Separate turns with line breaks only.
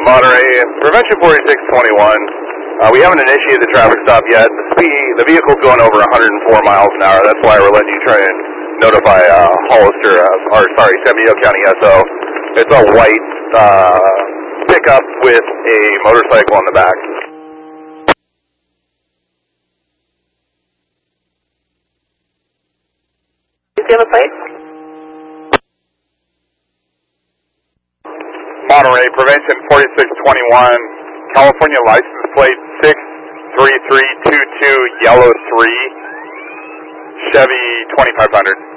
Monterey, Prevention 4621. We haven't initiated the traffic stop yet. The vehicle's going over 104 miles an hour. That's why we're letting you try and notify San Diego County SO. It's a white pickup with a motorcycle on the back.
Do you have a plate?
Monterey, Prevention 4621, California license plate 63322, yellow 3, Chevy 2500.